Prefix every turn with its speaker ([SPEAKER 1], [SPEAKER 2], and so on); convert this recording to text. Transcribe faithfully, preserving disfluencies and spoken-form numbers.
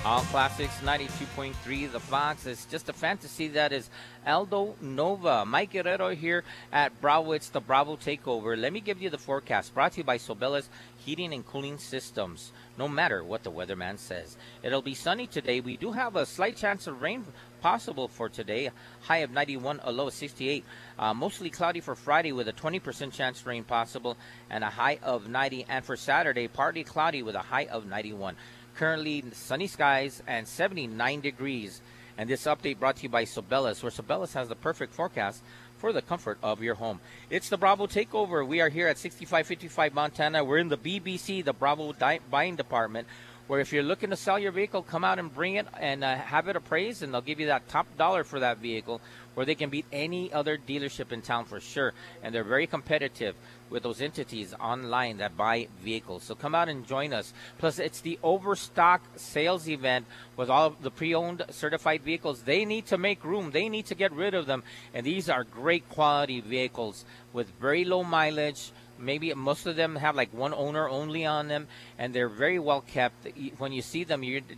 [SPEAKER 1] All Classics ninety-two point three, The Fox. It's just a fantasy that is Aldo Nova. Mike Guerrero here at Bravo. It's the Bravo Takeover. Let me give you the forecast brought to you by Sobella's Heating and Cooling Systems. No matter what the weatherman says, it'll be sunny today. We do have a slight chance of rain possible for today. High of ninety-one, a low of sixty-eight. Uh, mostly cloudy for Friday with a twenty percent chance of rain possible and a high of ninety. And for Saturday, partly cloudy with a high of ninety-one. Currently sunny skies and seventy-nine degrees. And this update brought to you by Sobella's, where Sobella's has the perfect forecast for the comfort of your home. It's the Bravo Takeover. We are here at sixty-five fifty-five Montana. We're in the B B C, the Bravo Di- Buying Department, where if you're looking to sell your vehicle, come out and bring it and uh, have it appraised, and they'll give you that top dollar for that vehicle, where they can beat any other dealership in town for sure. And they're very competitive with those entities online that buy vehicles. So come out and join us. Plus, it's the Overstock sales event with all of the pre-owned certified vehicles. They need to make room. They need to get rid of them. And these are great quality vehicles with very low mileage. Maybe most of them have like one owner only on them, and they're very well kept. When you see them, you're